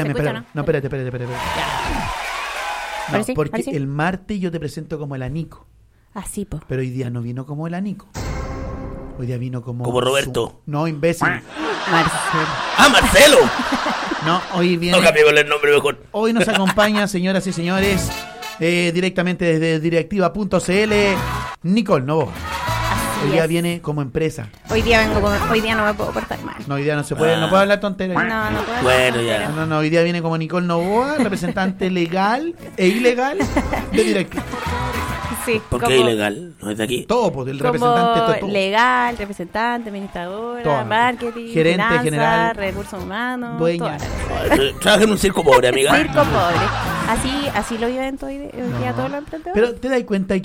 espérame, escucha, espérame. No, espérate. No, Ahora sí, porque ahora sí. el martes yo te presento como el Anico. Así, po. Pero hoy día no vino como el Anico. Hoy día vino como... Como Roberto. No, imbécil. Marcelo. ¡Ah, Marcelo! No, hoy viene... No cambiemos el nombre mejor. Hoy nos acompaña, señoras y señores, directamente desde directiva.cl, Nicole Novoa. Hoy día viene como empresa. Hoy día no me puedo portar mal. No, hoy día no se puede, no puedo hablar tonterías. No puedo. Bueno, ya. No, hoy día viene como Nicole Novoa, representante legal e ilegal de Directiva. Sí, ¿Por qué ilegal? ¿No es de aquí? Todo, pues, el como representante todo. legal, representante, administradora, Todo. marketing, Gerente finanzas, general, recursos humanos, dueña. Trabaja en un circo pobre, amiga. circo pobre. Así lo viven hoy día todos los emprendedores. Pero te das cuenta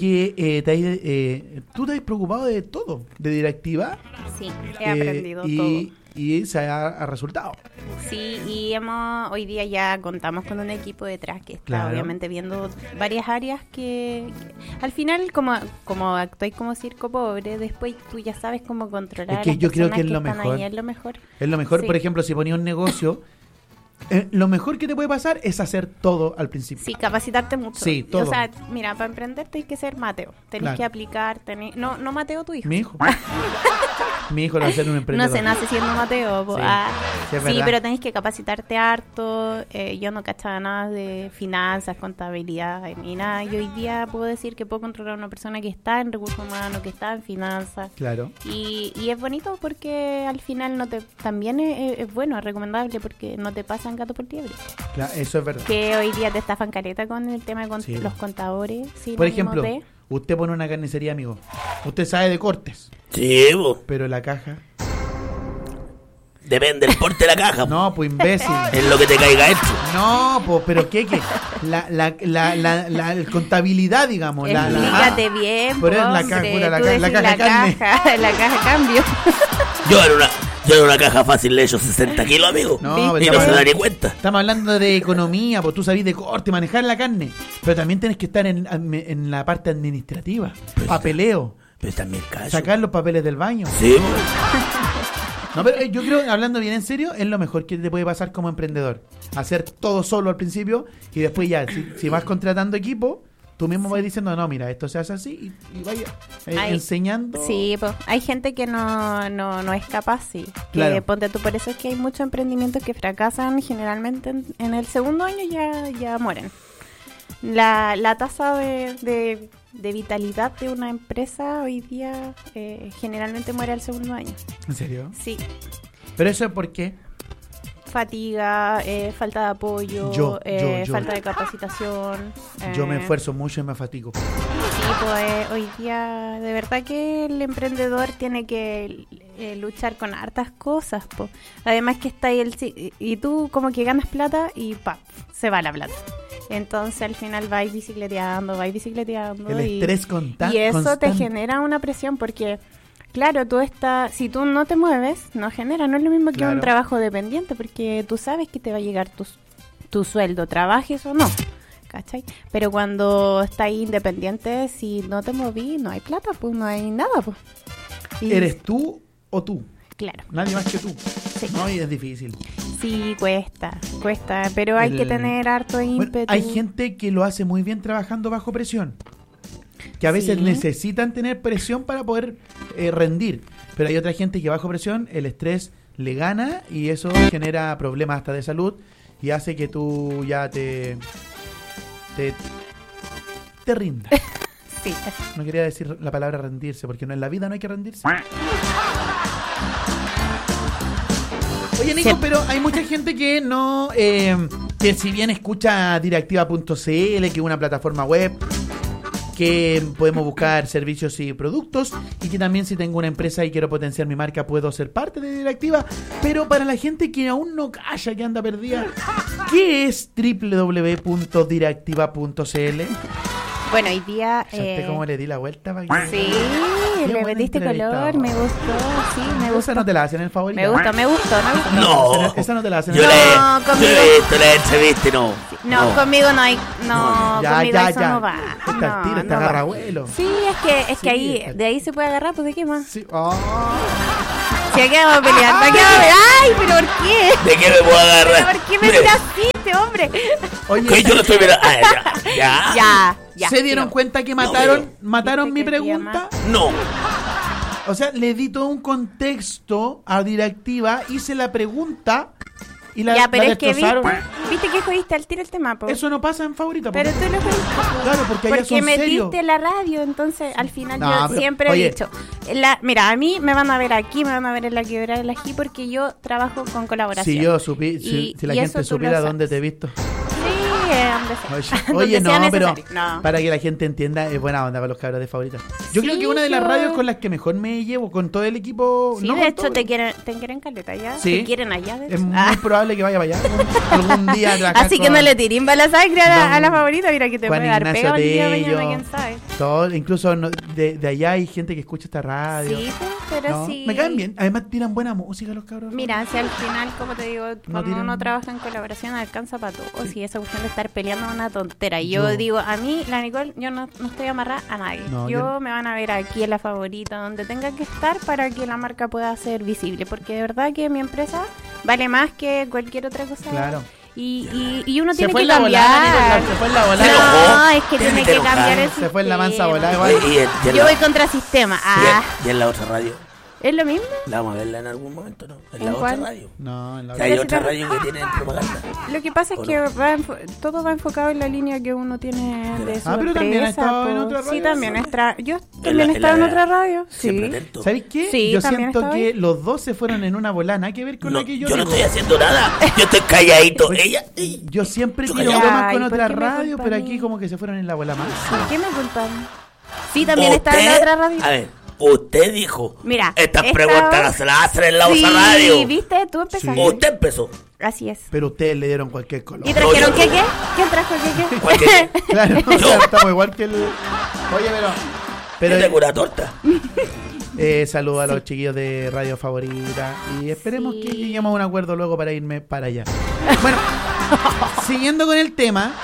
que tú te has preocupado de todo, de Directiva. Sí, he aprendido todo. Y se ha resultado. Sí, y hoy día ya contamos con un equipo detrás que está Claro. obviamente viendo varias áreas que al final como actuáis como circo pobre, después tú ya sabes cómo controlar Es que a las yo creo que es personas lo están mejor. ahí, es lo mejor. Es lo mejor, Sí. por ejemplo, si ponía un negocio, lo mejor que te puede pasar es hacer todo al principio. Sí, capacitarte mucho. Sí, todo. O sea, mira, para emprender tenés que ser Mateo. Tenés Claro. que aplicar, no Mateo tu hijo. Mi hijo. Mi hijo lo va a hacer un No emprendedor. se nace siendo Mateo. Sí, sí, es Sí, verdad. pero tenés que capacitarte harto. Yo no cachaba nada de finanzas, contabilidad ni nada. Y hoy día puedo decir que puedo controlar a una persona que está en recursos humanos, que está en finanzas. Claro. Y es bonito porque al final también es bueno, es recomendable porque no te pasan gato por liebre. Claro, eso es verdad. Que hoy día te estafan careta con el tema de Sí. los contadores. Por ejemplo, usted pone una carnicería, amigo. Usted sabe de cortes, Sí, po. pero la caja... Depende del porte de la caja. po. No, pues imbécil. Es lo que te caiga esto. No, pues, pero ¿qué? La contabilidad, digamos. Explícate bien, Pero es la hombre. caja, puta, la Tú caja decís carne. la caja cambio. Yo en una caja fácil le echo 60 kilos, amigo. No, y pero no se estamos- da ni cuenta. Estamos hablando de economía, pues tú sabés de corte, manejar la carne. Pero también tienes que estar en la parte administrativa. Pero Papeleo. Pero también cacho. Sacar los papeles del baño. Sí, po. No, pero yo creo, hablando bien en serio, es lo mejor que te puede pasar como emprendedor. Hacer todo solo al principio y después ya, si vas contratando equipo, tú mismo vas diciendo, no, mira, esto se hace así y vaya enseñando. Sí, pues hay gente que no es capaz, sí. Claro. Que, ponte tú, por eso es que hay muchos emprendimientos que fracasan generalmente en el segundo año ya mueren. La tasa de vitalidad de una empresa hoy día generalmente muere al segundo año. ¿En serio? Sí. Pero eso es porque Fatiga, falta de apoyo, Yo. falta de capacitación. yo me esfuerzo mucho y me fatigo. Sí, pues hoy día de verdad que el emprendedor tiene que luchar con hartas cosas, pues. Además que está ahí y tú como que ganas plata y ¡pap! Se va la plata. Entonces al final vais bicicleteando. El y, estrés y eso constante. te genera una presión porque, claro, si tú no te mueves, no es lo mismo que Claro. un trabajo dependiente porque tú sabes que te va a llegar tu sueldo, trabajes o no. ¿Cachai? Pero cuando estás independiente, si no te moví, no hay plata, pues no hay nada, pues. Y- ¿Eres tú o tú? Claro, Nadie más que tú. sí. No, y es difícil. Sí, cuesta, pero hay que tener harto Bueno, ímpetu. hay gente que lo hace muy bien trabajando bajo presión. Que a veces Sí. necesitan tener presión para poder rendir. Pero hay otra gente que bajo presión el estrés le gana y eso genera problemas hasta de salud y hace que tú ya te rindas. Sí, eso. No quería decir la palabra rendirse porque en la vida no hay que rendirse. Oye, Nico, Sí. pero hay mucha gente que no, que si bien escucha directiva.cl, que es una plataforma web, que podemos buscar servicios y productos, y que también si tengo una empresa y quiero potenciar mi marca puedo ser parte de Directiva, pero para la gente que aún no calla, que anda perdida, ¿qué es www.directiva.cl? Bueno, hoy día... ¿Sabes cómo le di la vuelta? Para que... Sí, Qué le buen metiste color, entrevistado. me gustó, sí, me Esa gustó. no te la hacen en favorito. Me gustó. No. Esa no te la hacen. Yo No, le conmigo. he visto la entrevista y no. No, conmigo no hay, Ya, conmigo ya, eso ya. no va. Está al tiro, está no agarra va. abuelo. Sí, es Sí, que ahí, está- de ahí se puede agarrar, pues ¿de qué más? Sí. Oh. ¿A qué vamos a pelear? ¿Para qué vamos a pelear? ¡Ay, pero por qué! ¿De qué me puedo agarrar? ¿Por qué me mira así este hombre? Oye, Que yo no estoy mirando. Ya. ¿se dieron cuenta que mataron ¿Viste mi que pregunta? No. O sea, le di todo un contexto a Directiva, hice la pregunta y la, Ya, pero la es que destrozaron. viste que jodiste al tiro el tema, po. Eso no pasa en favorita. Pero tú lo jodiste, po. Claro, porque allá son metiste serios. la radio, entonces al final No, yo pero, siempre oye. he dicho, mira, a mí me van a ver aquí, me van a ver en la Quebrada del Ají porque yo trabajo con colaboración. Si yo si la y gente eso tú supiera lo dónde sabes. te he visto. Sí, donde sea. Oye, Donde sea no, pero necesario. No. para que la gente entienda, es buena onda para los cabros de favorita. Yo Sí, creo que una de las yo- radios con las que mejor me llevo, con todo el equipo. Sí, no de con hecho todo. te quieren caleta ya. Sí. Te quieren allá, de Es hecho. muy probable que vaya para allá algún día. a trabajar Así que con no le tirín la sangre a la Don favorita, mira que te Juan puede dar Ignacio pega el día de Tello. mañana, quién sabe. todo, incluso de allá hay gente que escucha esta radio. Sí, pues, pero ¿no? sí. Me caen bien. Además tiran buena música los cabros. Mira, si al final, como te digo, cuando tienen- uno trabaja en colaboración alcanza para todo. Si esa cuestión de estar peleando es una tontera. Y yo Yo- digo, a mí, la Nicole, yo no estoy amarrada a nadie. No, yo yo- me van a ver aquí en la favorita, donde tenga que estar para que la marca pueda ser visible. Porque de verdad que mi empresa vale más que cualquier otra cosa. Claro. Y uno Se tiene fue que en la volada, cambiar. Nicolás, se fue en la Se volada. enojó. No, es que Tiene tiene que que cambiar el enojar. Se fue en la mansa sistema. volada igual. Y en Yo la- voy contra sistema. y en la otra radio. ¿Es lo mismo? La vamos a verla en algún momento, ¿no? En ¿En la otra cuál? radio. No, en la O sea, hay Pero otra si radio que tiene propaganda. Lo que pasa es ¿O que todo va enfocado en la línea que uno tiene de su pero también ha empresa, estado en po. otra Sí, radio, también. ¿sí? Yo también he En estado en la- otra radio. Siempre Sí. atento. ¿Sabéis qué? Sí, Yo también siento estaba que ahí. los dos se fueron en una bola, nada que ver con No, la que yo yo no digo. estoy haciendo nada. Yo estoy calladito. Ella. Yo siempre Yo tiro callado. bromas Ay, con ¿por otra qué me radio, culpan pero a aquí mí? como que se fueron en la bola más. ¿Por qué me culpan? Sí, también estaba en la otra radio. A ver, usted dijo. Mira, Estas esta preguntas hora- no se las hacen en la Sí, otra radio. ¿viste? Tú empezaste. Usted empezó. Así es. Pero ustedes le dieron cualquier color. ¿Y trajeron yo- qué? ¿Quién trajo qué? Cualquier- Claro, o Yo. sea, estamos igual que el... Oye, Yo tengo pero una torta. saludo a los chiquillos de Radio Favorita y esperemos Sí. que lleguemos a un acuerdo luego para irme para allá. Bueno, siguiendo con el tema,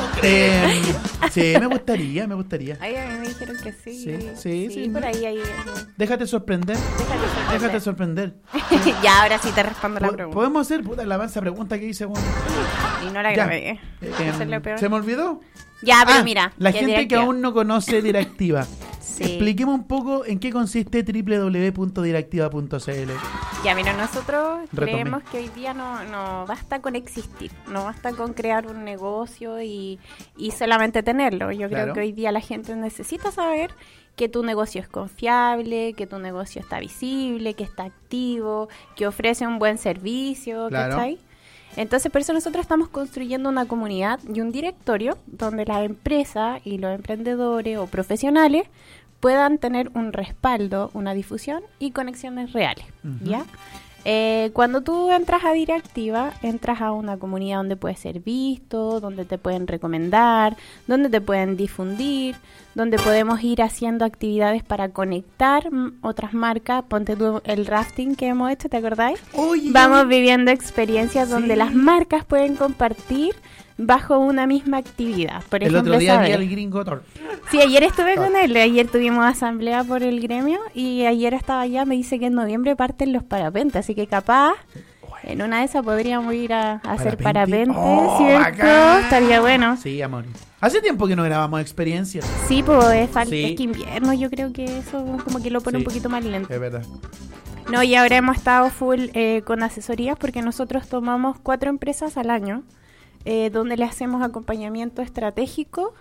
sí, me gustaría. Ay, a mí me dijeron que sí. Sí, por ahí, Déjate sorprender, déjate sorprender. Ya, ahora sí te respondo la pregunta. Podemos hacer, puta, la avanza pregunta que hice, bueno. Y no la Ya. grabé. Eso es lo peor. ¿Se me olvidó? Ya, pero Ah, mira. la ya gente que directiva. aún no conoce Directiva. Sí. Expliquemos un poco en qué consiste www.directiva.cl. Ya, mira, nosotros Retomé. creemos que hoy día no basta con existir, no basta con crear un negocio y solamente tenerlo. Yo Claro. creo que hoy día la gente necesita saber que tu negocio es confiable, que tu negocio está visible, que está activo, que ofrece un buen servicio, Claro. ¿cachai? Entonces, por eso nosotros estamos construyendo una comunidad y un directorio donde las empresas y los emprendedores o profesionales puedan tener un respaldo, una difusión y conexiones reales, ¿ya? Cuando tú entras a Directiva, entras a una comunidad donde puedes ser visto, donde te pueden recomendar, donde te pueden difundir, donde podemos ir haciendo actividades para conectar otras marcas. Ponte tú el rafting que hemos hecho, ¿te acordáis? Oye, Vamos viviendo experiencias Sí. donde las marcas pueden compartir bajo una misma actividad. Por el ejemplo, otro día vi ¿sabes? al gringo Thor. Sí, ayer estuve con él. Ayer tuvimos asamblea por el gremio y ayer estaba allá. Me dice que en noviembre parten los parapentes, así que capaz en una de esas podríamos ir a hacer Parapente. parapente, Oh, ¿cierto? bacán. Estaría bueno. Sí, amor. Hace tiempo que no grabamos experiencias. Sí, pues Sí. es que invierno yo creo que eso como que lo pone Sí. un poquito más lento. Es verdad. No, y ahora hemos estado full con asesorías porque nosotros tomamos 4 empresas al año donde le hacemos acompañamiento estratégico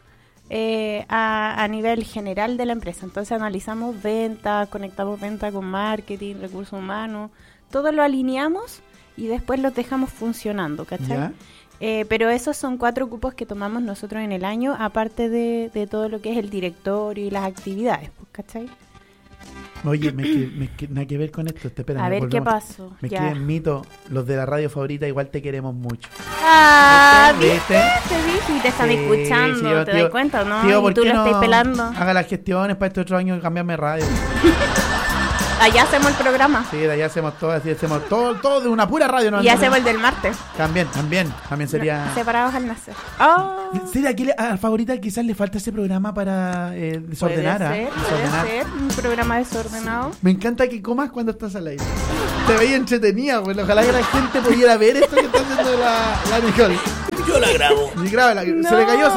a nivel general de la empresa. Entonces analizamos ventas, conectamos venta con marketing, recursos humanos, todo lo alineamos y después los dejamos funcionando, ¿cachai? ¿Ya? Pero esos son 4 cupos que tomamos nosotros en el año, aparte de todo lo que es el directorio y las actividades, pues, ¿cachai? Oye, nada que ver con esto. Espérame, A ver qué volvemos. pasó. Me Ya. quedé en mito. Los de la radio favorita igual te queremos mucho. Ah, ¿Viste? ¿viste? Te dije y te están Sí, escuchando, sí, yo, ¿te tío, das cuenta o no? tío, Y ¿por tú qué lo no estás pelando. haga las gestiones para este otro año y cambiarme radio? Allá hacemos el programa. Sí, de allá hacemos todo de una pura radio. ¿No? Y hacemos el del martes. También sería... Separados al nacer. Oh. ¿Sería que a Favorita quizás le falta ese programa para desordenar? Puede ser un programa desordenado. Me encanta que comas cuando estás al aire. Te veía entretenida, güey. Ojalá que la gente pudiera ver esto que está haciendo la Nicole. Yo la grabo. Y grábala. No, se le cayó.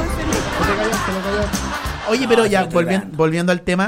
Oye, pero ya, volviendo al tema.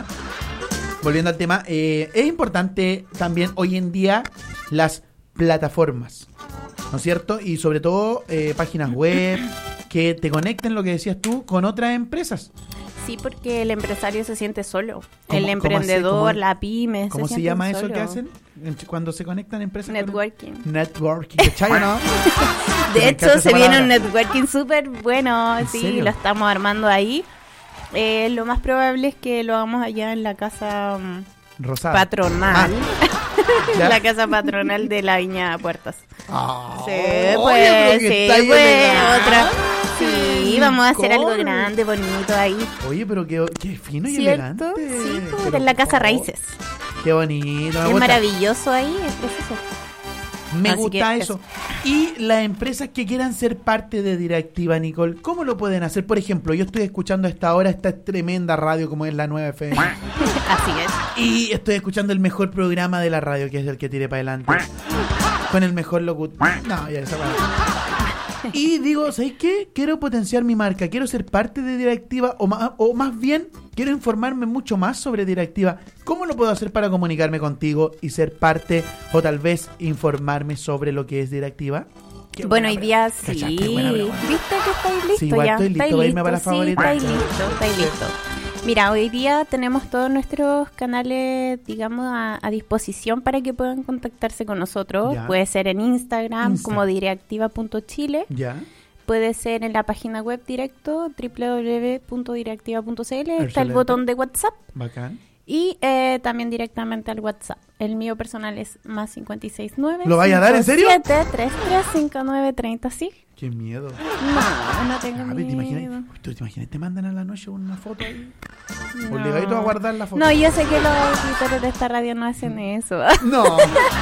Es importante también hoy en día las plataformas, ¿no es cierto? Y sobre todo páginas web que te conecten, lo que decías tú, con otras empresas. Sí, porque el empresario se siente solo. ¿Cómo- El emprendedor, cómo- la pyme. ¿Cómo se sienten llama eso solo. que hacen cuando se conectan empresas? Networking. Networking, ¿cachai o no? De Me hecho, encanta se esa viene palabra. un networking súper bueno. ¿En Sí, serio? lo estamos armando ahí. Lo más probable es que lo hagamos allá en la casa Rosada. patronal. ¿Ya? La casa patronal de la Viña Puertas. Ah, Sí, oye, pues, pero que sí, está ahí pues, elegante, otra. Sí, vamos a hacer algo Nicole. grande, bonito ahí. Oye, pero qué fino y ¿Cierto? elegante. Sí, pues, Pero, en la casa por favor, Raíces. Qué bonito. Es maravilloso ahí, es precioso. Me Así gusta que eso. Y las empresas que quieran ser parte de Directiva, Nicole, ¿cómo lo pueden hacer? Por ejemplo, yo estoy escuchando a esta hora esta tremenda radio como es la 9 FM. Así es. Y estoy escuchando el mejor programa de la radio, que es el que tire para adelante. Con el mejor locutor. No, ya esa parte. Y digo, ¿sabes qué? Quiero potenciar mi marca, quiero ser parte de Directiva, o más bien, quiero informarme mucho más sobre Directiva. ¿Cómo lo puedo hacer para comunicarme contigo y ser parte, o tal vez informarme sobre lo que es Directiva? Qué Bueno, buena hoy día pregunta. sí. ¿Cachaste? Buena pregunta. ¿Viste que estáis listos Sí, igual ya? estoy listo ¿Estáis para irme para la listos? favorita. Sí, estáis listos. Mira, hoy día tenemos todos nuestros canales, digamos, a disposición para que puedan contactarse con nosotros. Ya. Puede ser en Instagram como directiva.chile. Ya. Puede ser en la página web directo www.directiva.cl. Está el Excelente. botón de WhatsApp. Bacán. Y también directamente al WhatsApp. El mío personal es más 569. ¿Lo vaya a dar, en serio? 7335930, sí. Qué miedo. No tengo Javi, ¿te miedo. imaginas? ¿Tú te imaginas? Te mandan a la noche una foto ahí. No. Obligadito a guardar la foto. No, yo sé que los auditores de esta radio no hacen eso. No.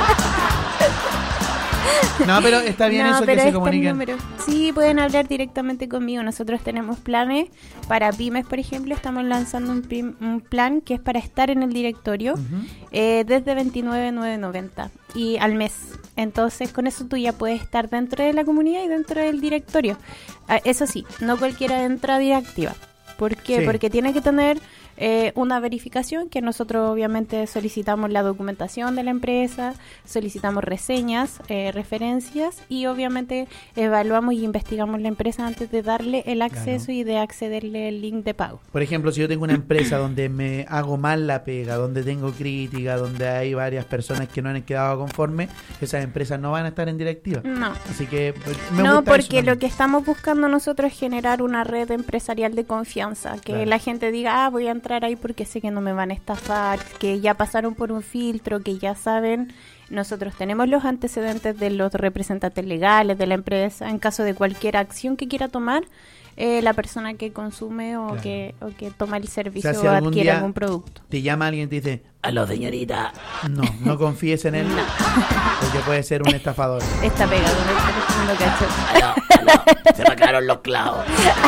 No, pero está bien No, eso que pero se está el comuniquen. número. Sí, pueden hablar directamente conmigo. Nosotros tenemos planes para pymes, por ejemplo. Estamos lanzando un plan que es para estar en el directorio desde 29.990 y al mes. Entonces, con eso tú ya puedes estar dentro de la comunidad y dentro del directorio. Eso sí, no cualquiera entra a Directiva. ¿Por qué? Sí. Porque tiene que tener una verificación, que nosotros obviamente solicitamos la documentación de la empresa, solicitamos reseñas, referencias y obviamente evaluamos y investigamos la empresa antes de darle el acceso y de accederle el link de pago. Por ejemplo, si yo tengo una empresa donde me hago mal la pega, donde tengo crítica, donde hay varias personas que no han quedado conformes, esas empresas no van a estar en Directiva. No. Así que me No, gusta porque eso lo que estamos buscando nosotros es generar una red empresarial de confianza, que Claro. la gente diga, voy a entrar ahí porque sé que no me van a estafar, que ya pasaron por un filtro, que ya saben. Nosotros tenemos los antecedentes de los representantes legales de la empresa en caso de cualquier acción que quiera tomar la persona que consume o, Claro. que toma el servicio si o algún adquiere día algún producto. Te llama alguien y te dice, Aló, señorita. no confíes en él, porque puede ser un estafador. Está pegado en el teléfono, cacho. Aló. Se me cayeron los clavos.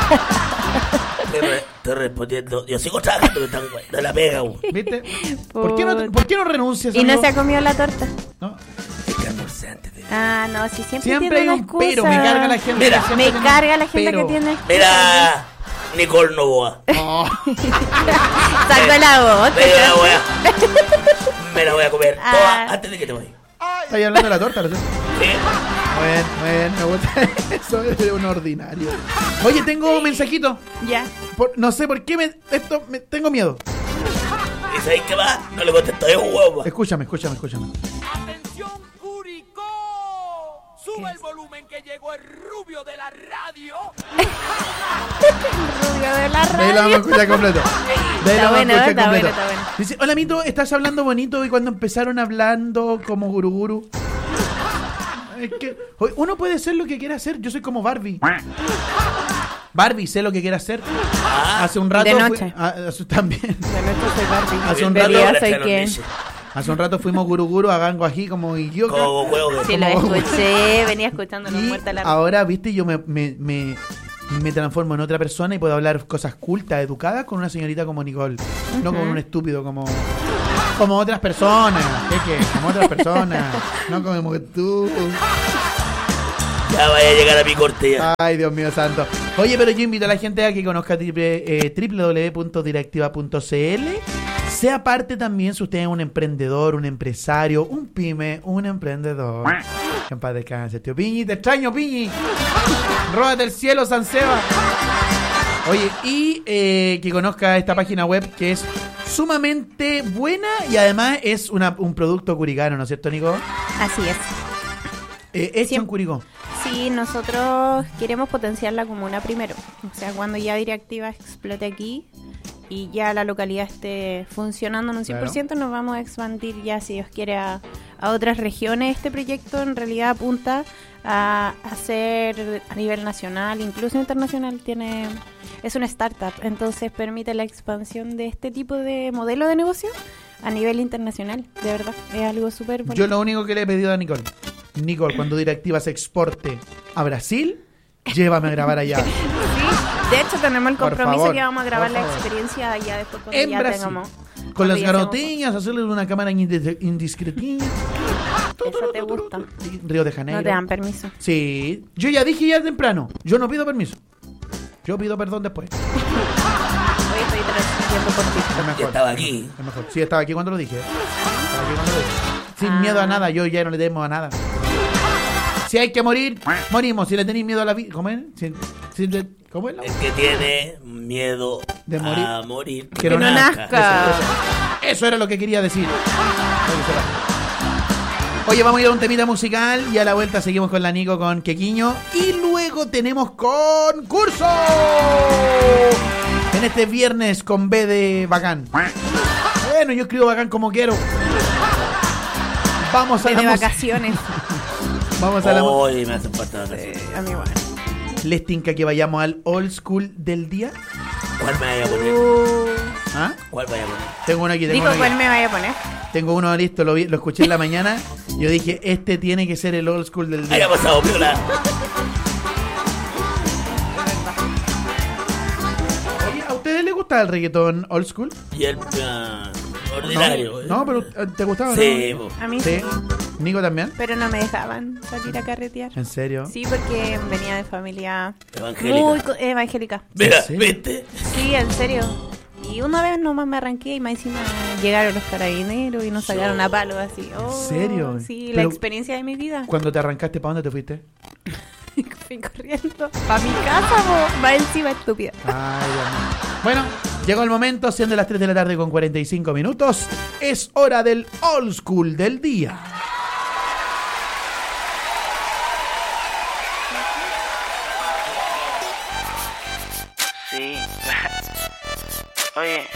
Estoy respondiendo. Yo sigo trabajando de la pega, güey. ¿Viste? ¿Por qué no renuncias? ¿Y no amigo? se ha comido la torta? ¿No? Es que almorcé antes de... Ah, no, si siempre Siempre tiene hay una un excusa. pero, me carga la gente. Mira, que siempre Me tiene carga un la gente pero. que tiene. Mira, Nicole Novoa. Oh, Sacó la voz. Me la voy a comer Ah. toda antes de que te vayas. ¿estás hablando de la torta? ¿No? ¿Sí? Muy bien, me gusta eso, es un ordinario. Oye, tengo un mensajito. Ya. No sé por qué tengo miedo. ¿Y sabéis qué va? No le contesto, es un huevo. Escúchame. ¡Atención, Curicó! ¡Sube el volumen que llegó el rubio de la radio! Rubio de la De ahí lo vamos a radio. escuchar completo. De ahí lo Está vamos a bueno, escuchar está completo. bueno, está bueno. Dice, hola Mito, estás hablando bonito y cuando empezaron hablando como guruguru. Es que uno puede ser lo que quiera hacer. Yo soy como Barbie. Barbie, sé lo que quiere hacer. Hace un rato De noche. también. De noche soy Barbie. Hace un De rato- día ahora soy está en quien. los Hace un rato fuimos guruguru a Gango Ají como idiota. Como juego que... Sí, lo escuché, venía escuchándolo Y muerta la ahora, viste, yo me transformo en otra persona y puedo hablar cosas cultas, educadas con una señorita como Nicole. No como un estúpido, como otras personas. ¿Qué? Como otras personas. No como tú. Ya vaya a llegar a mi corte ya. Ay, Dios mío santo. Oye, pero yo invito a la gente a que conozca www.directiva.cl. Sea parte también, si usted es un emprendedor, un empresario, un pyme, un emprendedor. Que en paz descanse, tío Piñi. Te extraño, Piñi. Róbate el cielo, San Seba. Oye, y que conozca esta página web que es sumamente buena y además es un producto curicano, ¿no es cierto, Nico? Así es. Hecho en Curicó. Sí, nosotros queremos potenciar la comuna primero. O sea, cuando ya Directiva explote aquí y ya la localidad esté funcionando en un 100%, nos vamos a expandir ya, si Dios quiere, a otras regiones. Este proyecto en realidad apunta a hacer a nivel nacional, incluso internacional. Es una startup, entonces permite la expansión de este tipo de modelo de negocio a nivel internacional. De verdad, es algo súper bonito. Yo lo único que le he pedido a Nicole, cuando Directiva se exporte a Brasil, llévame a grabar allá. Sí, de hecho tenemos el Por compromiso favor, que vamos a grabar por la favor. experiencia allá después cuando En ya Brasil. tengamos. Con cuando las ya hacemos- garoteñas, hacerle una cámara indiscretilla. Esa te gusta. Río de Janeiro. No te dan permiso. Sí, yo ya dije ya temprano, yo no pido permiso. Yo pido perdón después. Hoy estoy transmitiendo por ti. Es mejor. Ya estaba aquí. Es mejor. Sí, estaba aquí cuando lo dije. Sin miedo a nada, yo ya no le temo a nada. Si hay que morir, morimos. Si le tenéis miedo a la vida, ¿cómo es? ¿Cómo es? El que tiene miedo De morir. a morir. Que no nazca. Eso era lo que quería decir. Oye, vamos a ir a un temita musical y a la vuelta seguimos con la Nico, con Quequiño. Y luego tenemos concurso. En este viernes con B de bacán. Bueno, yo escribo bacán como quiero. Vamos a De la música. vacaciones. Vamos a la música. Hoy me hacen falta la canción. A mí igual. ¿Les tinca que vayamos al old school del día? ¿Cuál me vaya a poner? ¿Ah? ¿Cuál vaya a poner? Tengo uno aquí, tengo Digo, uno aquí. ¿cuál me vaya a poner? Tengo uno listo, lo escuché en la mañana. Yo dije, este tiene que ser el old school del Haya día. pasado piola. Oye, ¿a ustedes les gusta el reggaetón old school? Y el ordinario. No, pero ¿te gustaba? Sí, ¿no? po. A mí Sí. sí. ¿Nico también? Pero no me dejaban salir a carretear. ¿En serio? Sí, porque venía de familia Evangélica. muy evangélica. Mira, ¿Sí? ¿viste? Sí, en serio. Y una vez nomás me arranqué y más encima llegaron los carabineros y nos sacaron a palo así. Oh, ¿En serio? Sí, Pero- la experiencia de mi vida. Cuando te arrancaste, ¿para dónde te fuiste? Fui corriendo para mi casa, va encima estúpida. Ay, Dios mío. Bueno, llegó el momento, siendo las 3 de la tarde con 45 minutos. Es hora del old school del día. Sí. Oye,